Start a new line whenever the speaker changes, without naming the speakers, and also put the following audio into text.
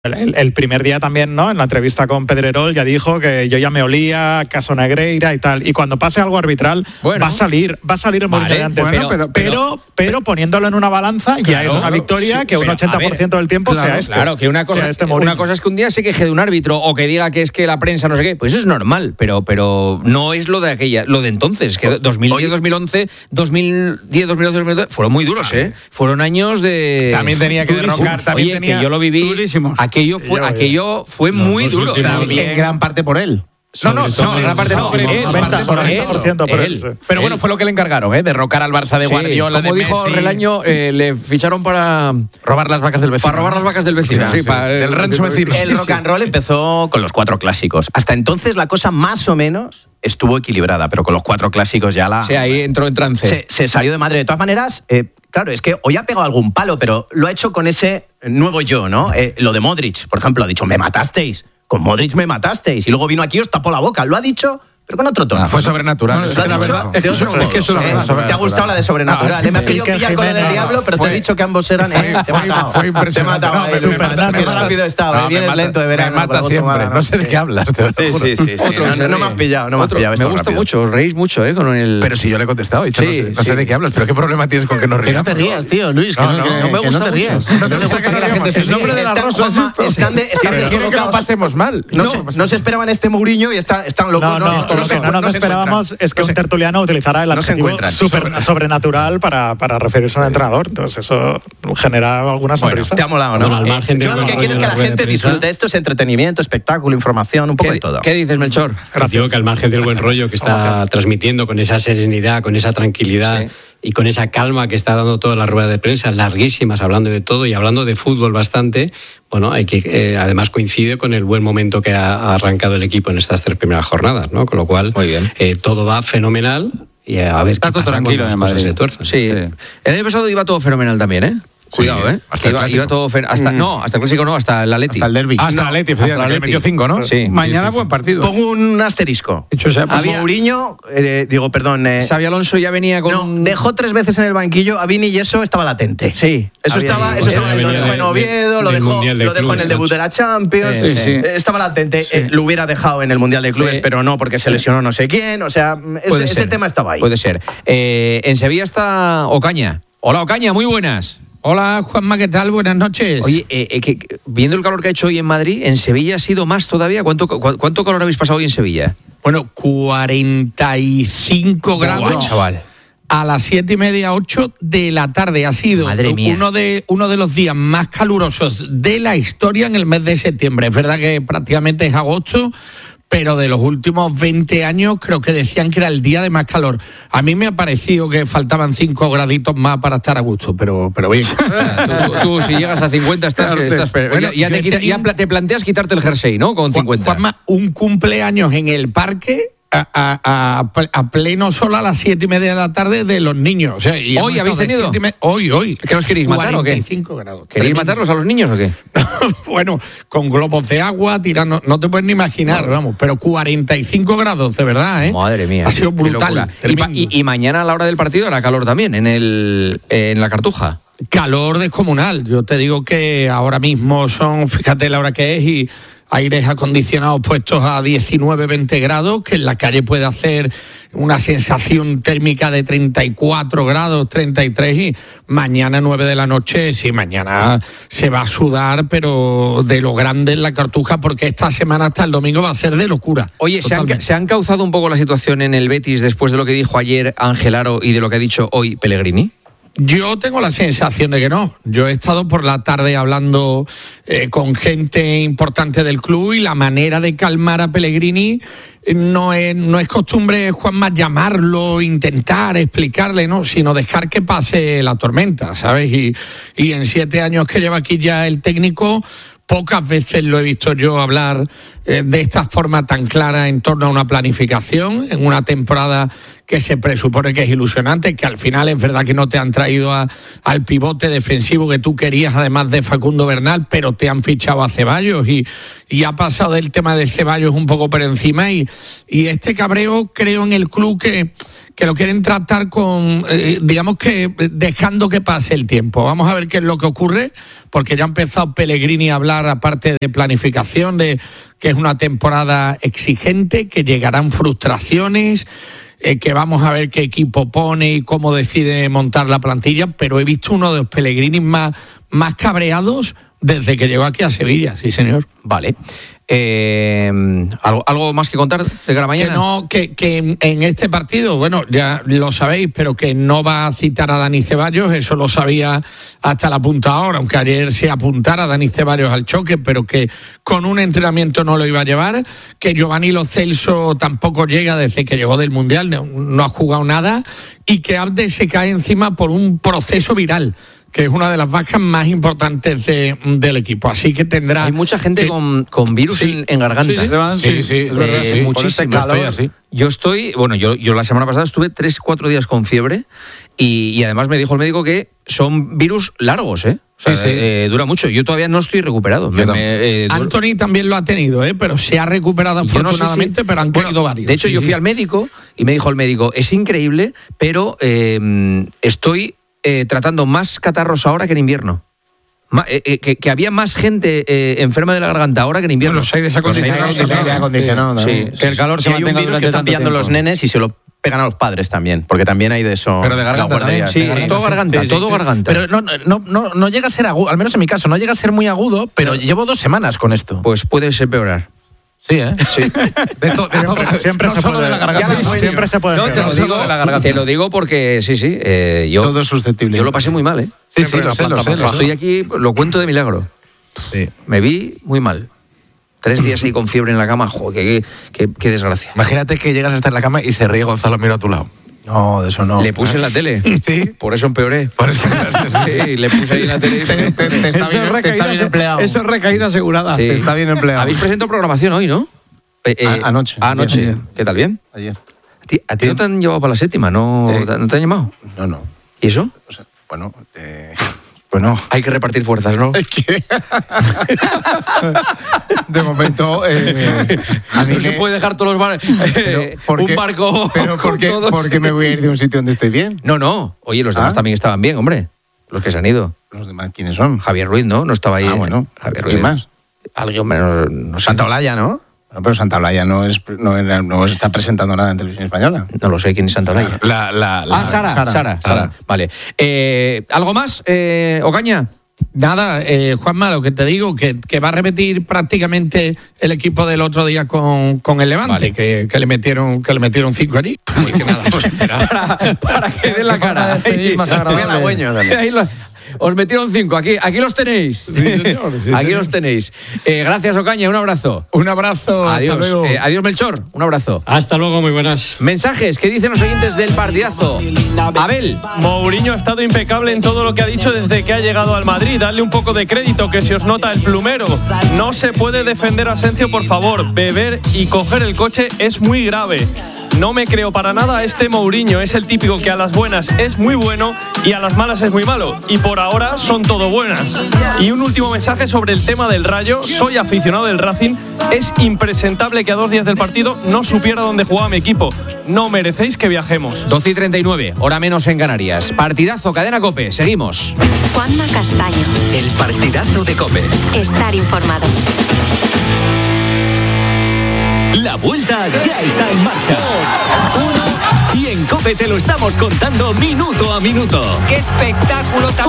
El primer día también, ¿no? En la entrevista con Pedrerol ya dijo que yo ya me olía, caso Negreira y tal. Y cuando pase algo arbitral, va a salir el Mourinho de antes. Pero poniéndolo en una balanza, ya es una victoria que un 80% del tiempo sea este.
Claro, que una cosa es que un día se queje de un árbitro o que diga que es que la prensa no sé qué, pues eso es normal, pero no es lo de entonces, que 2010, 2011, 2010, 2012, 2012 fueron muy duros, ¿eh? Fueron años de...
También tenía que derrocar,
Oye, que yo lo viví durísimos. Aquello fue muy duro.
En gran parte por él.
En gran parte no.
90% por él.
Pero bueno, fue lo que le encargaron, derrocar al Barça de Guardiola.
Como dijo Relaño, le ficharon para
robar las vacas del vecino.
Para robar las vacas del vecino,
del rancho vecino.
El rock and roll empezó con los 4 clásicos. Hasta entonces la cosa más o menos estuvo equilibrada, pero con los 4 clásicos ya la...
Sí, ahí entró en trance.
Se salió de madre. De todas maneras, claro, es que hoy ha pegado algún palo, pero lo ha hecho con ese nuevo yo, ¿no? Lo de Modric, por ejemplo, ha dicho, me matasteis. Con Modric me matasteis. Y luego vino aquí y os tapó la boca. Lo ha dicho, pero con otro tono.
Fue sobrenatural.
Te ha gustado la de sobrenatural. Me has querido pillar con la del diablo, pero te he dicho que ambos eran...
Fue impresionante.
Te he matado. Qué rápido estaba. Vienes lento de verano.
Me mata siempre. No sé de qué hablas.
Sí. No me has pillado.
Me gusta mucho. Os reís mucho, con el...
Pero si yo le he contestado. No sé de qué hablas. Pero ¿qué problema tienes con que nos riamos?
Que no te rías, tío, Luis.
No me gusta.
No te rías.
No te gusta que la gente se
ríe. El nombre de la rosa
es que no pasemos mal.
No se esperaban este Mourinho y están locos.
No nos esperábamos es que un tertuliano utilizara el adjetivo sobrenatural para referirse a un entrenador. Entonces eso genera alguna sonrisa.
Te ha molado, ¿no?
Al margen de
yo lo que quiero es que la gente disfrute. Esto es entretenimiento, espectáculo, información, un poco de todo.
¿Qué dices, Melchor?
Digo que al margen del buen rollo que está transmitiendo, con esa serenidad, con esa tranquilidad y con esa calma que está dando todas las ruedas de prensa, larguísimas, hablando de todo y hablando de fútbol bastante, bueno, hay que además coincide con el buen momento que ha arrancado el equipo en estas 3 primeras jornadas, ¿no? Con lo cual,
muy bien.
todo va fenomenal y a ver qué pasa
tranquilo
cuando las cosas se tuerzan.
Sí. El año pasado iba todo fenomenal también, ¿eh? Cuidado, iba todo hasta el clásico no, hasta el Atleti.
Hasta el derbi. Hasta el Atleti, le metió 5, ¿no?
Sí.
Mañana buen partido.
Pongo un asterisco. Mourinho,
Xabi Alonso ya venía con...
No, dejó 3 veces en el banquillo a Vini y eso estaba latente.
Sí.
Eso estaba lo dejó en Oviedo, lo dejó en el debut de la Champions. Estaba latente. Lo hubiera dejado en el Mundial de Clubes, pero no, porque se lesionó no sé quién. O sea, ese tema estaba ahí.
Puede ser. En Sevilla está Ocaña. Hola, Ocaña, muy buenas.
Hola, Juanma, ¿qué tal? Buenas noches.
Oye, viendo el calor que ha hecho hoy en Madrid, en Sevilla ha sido más todavía. ¿Cuánto calor habéis pasado hoy en Sevilla?
Bueno, 45 grados.
Guau, chaval.
A las 7:30, 8 de la tarde. Ha sido uno de los días más calurosos de la historia en el mes de septiembre. Es verdad que prácticamente es agosto, pero de los últimos 20 años creo que decían que era el día de más calor. A mí me ha parecido que faltaban 5 graditos más para estar a gusto, pero bien.
Tú si llegas a 50 estás bueno, ya te planteas quitarte el jersey, ¿no? Con 50.
Juanma, un cumpleaños en el parque a pleno sol a las 7:30 de la tarde de los niños. O sea,
¿Hoy habéis tenido?
Hoy.
¿Qué os queréis matar o qué?
45 grados.
¿Queréis matarlos a los niños o qué?
Bueno, con globos de agua, tirando, no te puedes ni imaginar, vamos, pero 45 grados, de verdad, ¿eh?
Madre mía.
Ha sido brutal.
Y mañana a la hora del partido hará calor también en la Cartuja.
Calor descomunal. Yo te digo que ahora mismo fíjate la hora que es y aires acondicionados puestos a 19, 20 grados, que en la calle puede hacer una sensación térmica de 34 grados, 33, y mañana 9 de la noche, sí, mañana se va a sudar, pero de lo grande en la Cartuja, porque esta semana hasta el domingo va a ser de locura.
Oye, ¿se han causado un poco la situación en el Betis después de lo que dijo ayer Ángel Aro y de lo que ha dicho hoy Pellegrini?
Yo tengo la sensación de que no. Yo he estado por la tarde hablando con gente importante del club y la manera de calmar a Pellegrini no es costumbre, Juanma, llamarlo, intentar explicarle, ¿no? Sino dejar que pase la tormenta, ¿sabes? Y en 7 años que lleva aquí ya el técnico, pocas veces lo he visto yo hablar de esta forma tan clara en torno a una planificación en una temporada que se presupone que es ilusionante, que al final es verdad que no te han traído al pivote defensivo que tú querías, además de Facundo Bernal, pero te han fichado a Ceballos y ha pasado del tema de Ceballos un poco por encima y este cabreo creo en el club lo quieren tratar con, digamos que dejando que pase el tiempo. Vamos a ver qué es lo que ocurre, porque ya ha empezado Pellegrini a hablar, aparte de planificación, de que es una temporada exigente, que llegarán frustraciones, que vamos a ver qué equipo pone y cómo decide montar la plantilla, pero he visto uno de los Pellegrini más cabreados desde que llegó aquí a Sevilla, sí señor.
Vale. ¿Algo más que contar de cara a mañana?
Que en este partido, bueno, ya lo sabéis, pero que no va a citar a Dani Ceballos, eso lo sabía hasta la punta ahora, aunque ayer se apuntara a Dani Ceballos al choque, pero que con un entrenamiento no lo iba a llevar, que Giovanni Lo Celso tampoco llega desde que llegó del Mundial, no ha jugado nada, y que Abde se cae encima por un proceso viral, que es una de las bajas más importantes del equipo. Así que tendrá...
Hay mucha gente con virus en garganta.
Sí, es verdad.
Muchísimo. Yo estoy... Bueno, yo la semana pasada estuve 3-4 días con fiebre y además me dijo el médico que son virus largos, ¿eh? O sea, dura mucho. Yo todavía no estoy recuperado.
Anthony también lo ha tenido, pero se ha recuperado afortunadamente, pero han caído varios.
De hecho, yo fui al médico y me dijo el médico, es increíble, pero estoy... tratando más catarros ahora que en invierno. Que había más gente enferma de la garganta ahora que en invierno.
Los aires acondicionados.
Que el calor se mantenga durante que están pillando los nenes y se lo pegan a los padres también, porque también hay de eso.
Pero de garganta también.
Sí, es todo garganta, todo garganta.
Pero no llega a ser agudo, al menos en mi caso, no llega a ser muy agudo, pero llevo 2 semanas con esto.
Pues puedes empeorar.
Sí, ¿eh?
Sí.
Siempre se puede. Siempre se puede.
Te lo digo porque yo
todo es susceptible.
Yo lo pasé muy mal, ¿eh?
Sí, lo sé.
Estoy aquí, lo cuento de milagro.
Sí.
Me vi muy mal. 3 días ahí con fiebre en la cama, joder, qué desgracia.
Imagínate que llegas a estar en la cama y se ríe Gonzalo Miro a tu lado. No, de eso no.
Le puse en la tele.
Sí.
Por eso empeoré.
Por eso
sí, le puse ahí en la tele.
Te está bien empleado.
Eso es recaída asegurada.
Sí. Te está bien empleado.
Habéis presentado programación hoy, ¿no?
Anoche.
Anoche. ¿Qué tal? ¿Bien?
Ayer.
¿A ti no te han llevado para la 7ª? ¿No te han llamado?
No.
¿Y eso?
O sea, bueno,
hay que repartir fuerzas, ¿no?
Es que... De momento...
a mí no se puede dejar todos los un barco...
Pero ¿por qué me voy a ir de un sitio donde estoy bien?
No. Oye, los demás también estaban bien, hombre. Los que se han ido.
¿Los demás quiénes son?
Javier Ruiz, ¿no? No estaba ahí.
Bueno.
Javier Ruiz.
¿Quién más?
Alguien, no sé.
Santa Olaya, ¿no? Bueno, pero Santa Olaya no está presentando nada en Televisión Española.
No lo sé quién es Santa Olaya. Sara. Vale. ¿Algo más, Ocaña?
Nada, Juanma, lo que te digo, que va a repetir prácticamente el equipo del otro día con el Levante, vale. que le metieron 5 allí. Así que nada,
para que den la cara. Os metieron 5, aquí los tenéis.
Sí, señor.
Aquí los tenéis. Gracias, Ocaña, un abrazo.
Un abrazo.
Adiós. Adiós, Melchor, un abrazo.
Hasta luego, muy buenas.
Mensajes, ¿qué dicen los oyentes del partidazo? Abel.
Mourinho ha estado impecable en todo lo que ha dicho desde que ha llegado al Madrid. Dadle un poco de crédito, que se os nota el plumero. No se puede defender a Asencio, por favor. Beber y coger el coche es muy grave. No me creo para nada a este Mourinho. Es el típico que a las buenas es muy bueno y a las malas es muy malo. Y por ahora son todo buenas. Y un último mensaje sobre el tema del Rayo. Soy aficionado del Racing. Es impresentable que a 2 días del partido no supiera dónde jugaba mi equipo. No merecéis que viajemos.
12:39, hora menos en Canarias. Partidazo, Cadena COPE. Seguimos.
Juanma Castaño.
El partidazo de COPE.
Estar informado.
La vuelta ya está en marcha. Y en COPE te lo estamos contando minuto a minuto.
¡Qué espectáculo tan